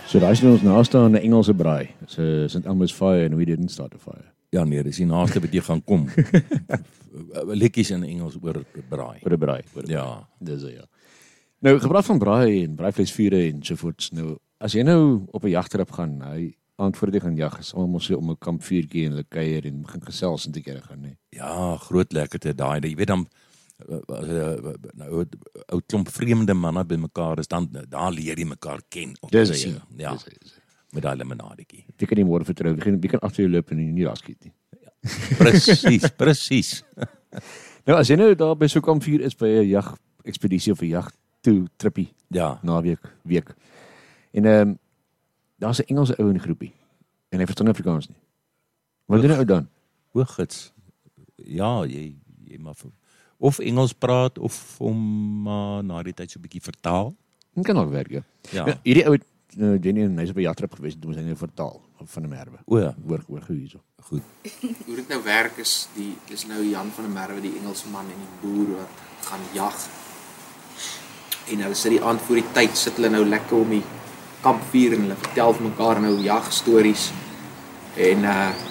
So daar is ons naaste aan 'n Engelse braai. So St. Elmo's fire and we didn't start a fire. Ja nee, dis die naaste wat jy gaan kom. Lekkies in Engels oor braai. Oor 'n braai. Ja. Dis ja. Nou gepraat van braai en braaivleisvure en so voort. Nou as jy nou op 'n jagtrip gaan, hy aand voor jy gaan jag, is almal so om 'n kampvuurtjie en hulle kuier en begin gesels en te kere gaan, nee. Ja, groot lekkerte daai. Jy weet dan nou ou klomp vreemde manne bymekaar is dan daar leer jy mekaar ken of Dis sien. hy, Ja. Met daai limonadetjie. Jy kan nie môre vertrou, jy kan agter jou loop en nie daar skiet nie. Presies. Nou as jy nou daar by so 'n kampvuur is by 'n jag-ekspedisie of 'n jag toe trippie, Ja. naweek, week. En daar's 'n Engelse ou in die groepie en hy verstaan nie Afrikaans nie. Wat doen hy ou dan? Hoogits. Ja, jy maar of Engels praat of hom na die tyd so 'n bietjie vertaal. Dit kan ook werk, ja. Ja. Hierdie ou Jenny en hy's op 'n jagtrip gewees, toe moes hy nou vertaal van 'n merwe. O ja, Hoor hoe hierso. goed. Hoe dit nou werk is nou Jan van der Merwe, die Engelsman en die boer wat gaan jag. En hulle sit die aand voor die tyd, sit hulle nou lekker om die kampvuur en hulle vertel vir mekaar nou jagstories. En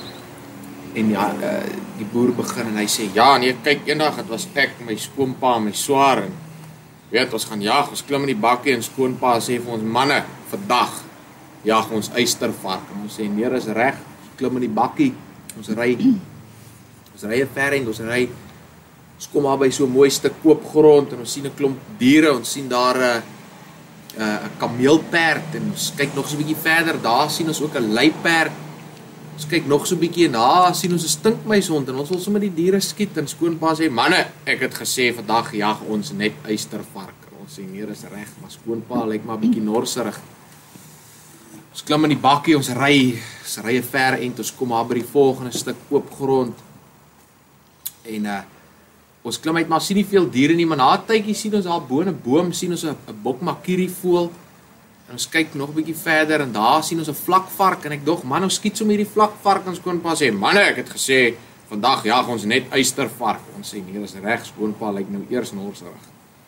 ja, die boer begin en hy sê, ja nee, kyk eendag, het was ek, my skoonpa en my swaar en weet, ons gaan jag, ons klim in die bakkie en skoonpa sê vir ons manne, vandag jag ons eystervark. En ons sê, nee, is reg, ons klim in die bakkie, ons ry 'n ver end, ons kom maar by so 'n mooi stuk koopgrond en ons sien 'n klomp diere, ons sien daar 'n kameelperd en ons kyk nog so 'n bietjie verder, daar sien ons ook 'n luiperd. Ons kyk nog so 'n bietjie en daar sien ons 'n stinkmuishond en ons wil sommer die diere skiet en skoonpa sê, manne, ek het gesê vandag jag ons net eystervark. En ons sê, nee, is reg, maar skoonpa lyk maar 'n bietjie norserig. Ons klim in die bakkie, ons ry 'n ver end, ons kom maar by die volgende stuk oopgrond. En ons klim uit, maar sien nie veel diere nie, maar na 'n tydjie sien ons daar bo 'n boom, sien ons 'n bokmakierie voël. En ons kyk nog 'n bietjie verder en daar sien ons 'n vlakvark en ek dog, man, ons skiet sommer hierdie vlakvark en skoonpa sê, manne, ek het gesê vandag jag ons net eystervark. Ons sê, nee, dis reg, skoonpa lyk nou eers norserig.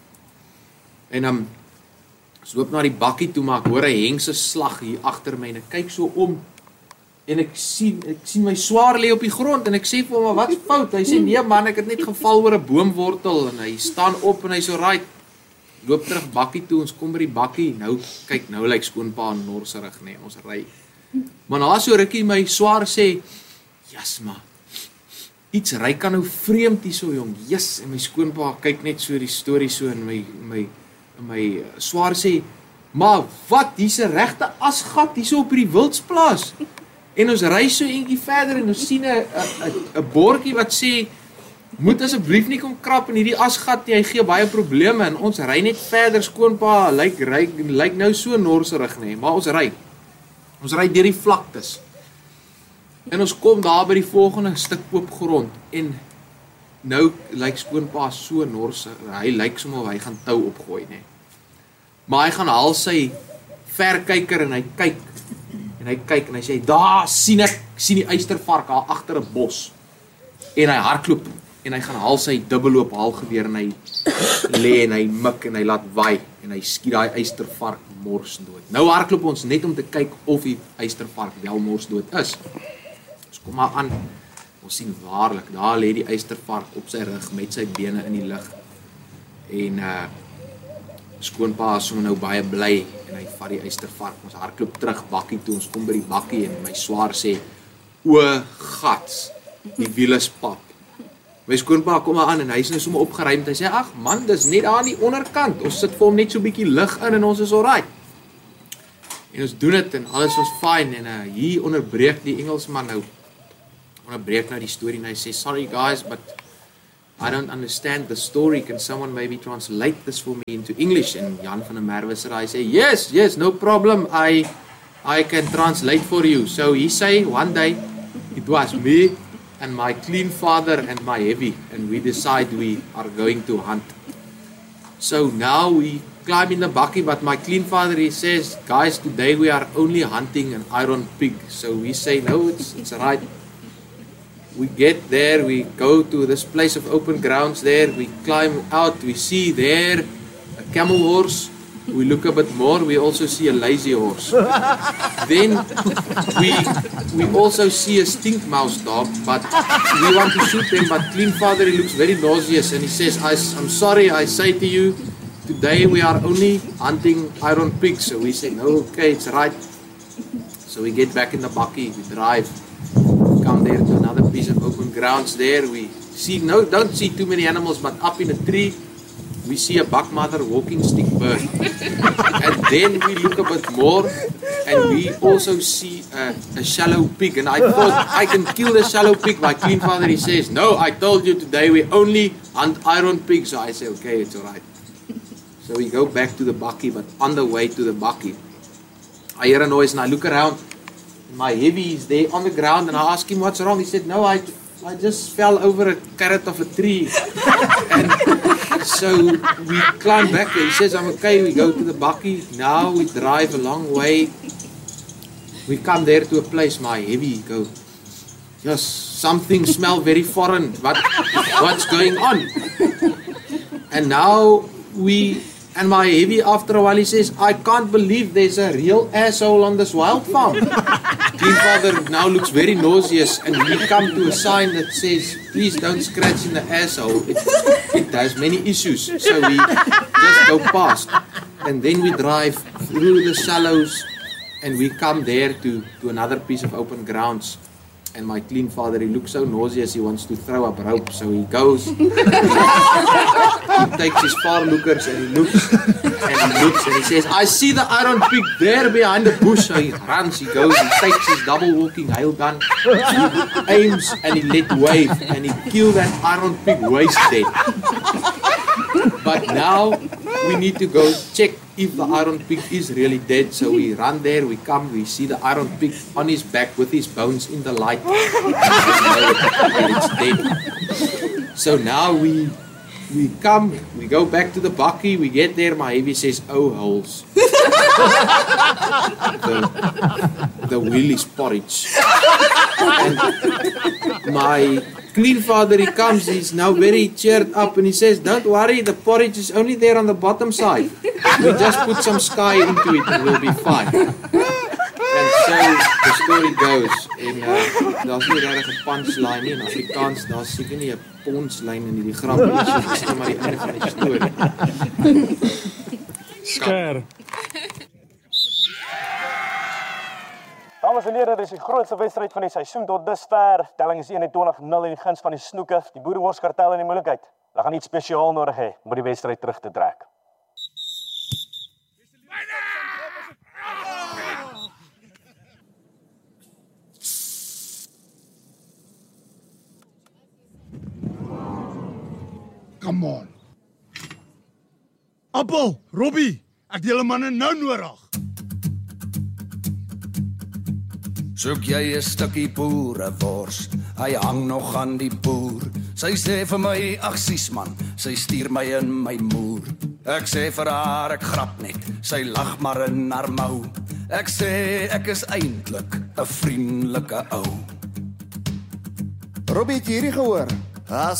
En ons loop na die bakkie toe, maar ek hoor 'n hengse slag hier agter my en ek kyk so om en ek sien my swaar lê op die grond en ek sê vir hom, maar wat's fout? Hy sê, nee man, ek het net geval oor 'n boomwortel en hy staan op en hy so right. Loop terug bakkie toe, ons kom by die bakkie, nou lyk skoonpa norserig, nee, ons ry. Maar na so rukkie my swaar sê, jasma, iets ry kan nou vreemd hierso jong, yes, en my skoonpa kyk net so die storie so en my swaar sê, maar wat, hier's 'n regte asgat hierso op die wildsplaas. En ons ry so eentjie verder en ons sien 'n bordjie wat sê, moet asseblief nie kom krap in hierdie asgat nie, hy gee baie probleme en ons ry net verder, skoonpa lyk nou so norserig nie, maar ons ry deur die vlaktes. En ons kom daar by die volgende stuk oop grond en nou lyk skoonpa so norsig, hy lyk sommer hy gaan tou opgooi nie. Maar hy gaan haal sy verkyker en hy kyk en hy sê, daar sien die eystervark daar agter 'n bos. En hy hardloop en hy gaan haal sy dubbelloop haalgeweer en hy lê en hy mik en hy laat waai en hy skiet daai eystervark mors dood. Nou hardloop ons net om te kyk of die eystervark wel mors dood is. Ons kom maar aan, ons sien waarlik, daar lê die eystervark op sy rug met sy bene in die lug. En skoonpa is sommer nou baie bly en hy vat die eystervark. Ons hardloop terug bakkie toe, ons kom by die bakkie en my swaar sê, o gats, die wiel is pap. My skoonpa kom maar aan en hy is nou sommer opgeruimd. Hy sê, ag man, dis net daar aan die onderkant. Ons sit vir hom net so 'n bietjie lig in en ons is alright. En ons doen dit en alles was fine en hier onderbreek die Engelsman nou die storie en hy sê, sorry guys, but I don't understand the story. Can someone maybe translate this for me into English? And Jan van der Merwe sê, I say, yes, no problem. I can translate for you. So he say, one day, it was me and my clean father and my heavy, and we decide we are going to hunt. So now we climb in the bakkie, but my clean father, he says, guys, today we are only hunting an iron pig. So we say, no, it's right. We get there, we go to this place of open grounds there, we climb out, we see there a camel horse we look a bit more, we also see a lazy horse. Then we also see a stink mouse dog, but we want to shoot them, but Clean Father, he looks very nauseous and he says, I'm sorry, I say to you, today we are only hunting iron pigs. So we say, no, okay, it's right. So we get back in the bakkie, we drive, come there to another piece of open grounds there. We see, don't see too many animals, but up in a tree, we see a buck mother walking stick bird. And then we look a bit more, and we also see a shallow pig. And I thought, I can kill the shallow pig. My Clean Father, he says, no, I told you today we only hunt iron pigs. So I say, okay, it's all right. So we go back to the bakkie, but on the way to the bakkie, I hear a noise and I look around. My heavy is there on the ground and I ask him what's wrong. He said, no, I just fell over a carrot of a tree. And so we climb back there. He says, I'm okay. We go to the bakkie. Now we drive a long way. We come there to a place. My heavy go, yes, something smell very foreign. What's going on? And now and my heavy, after a while, he says, I can't believe there's a real asshole on this wild farm. Clean Father now looks very nauseous, and we come to a sign that says, please don't scratch in the asshole. It has many issues. So we just go past. And then we drive through the shallows, and we come there to another piece of open grounds. And my Clean Father, he looks so nauseous, he wants to throw up rope. So he goes, he takes his far lookers and he looks, and he says, I see the iron pig there behind the bush. So he runs, he goes, he takes his double walking hail gun, he aims and he let wave, and he killed that iron pig waist dead. But now we need to go check if the iron pig is really dead. So we run there, we come, we see the iron pig on his back with his bones in the light. And it's dead. So now we come, we go back to the bakkie, we get there, my heavy says, oh holes. The wheel is porridge. And my Clean Father, he comes, he's now very cheered up and he says, don't worry, the porridge is only there on the bottom side. We just put some sky into it and we'll be fine. And so the story goes, en daar's nie regtig 'n punchline nie, in Afrikaans, daar's seker nie 'n punchline in hierdie grap nie, so dis net maar die einde van die storie. Sker. Dames en heren, dit is die grootste wedstrijd van die seisoen tot dusver. Telling is 21-0 in die guns van die snoeke. Die boerenworskartel in die moeilijkheid. Hulle gaan iets spesiaal nodig hê om die wedstrijd terug te trek. Come on. Appel, Robbie, ek het julle manne nou nodig. Soek jy 'n stukkie boerewors, hy hang nog aan die boer. Sy sê vir my, ag sies man, sy stuur my in my moer. Ek sê vir haar, ek grap net, sy lag maar in haar mou. Ek sê, ek is eintlik 'n vriendelike ou. Robbie, het jy hierdie gehoor?